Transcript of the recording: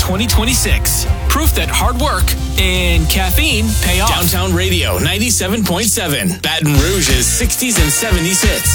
2026. Proof that hard work and caffeine pay off. Downtown Radio 97.7. Baton Rouge's 60s and 70s hits.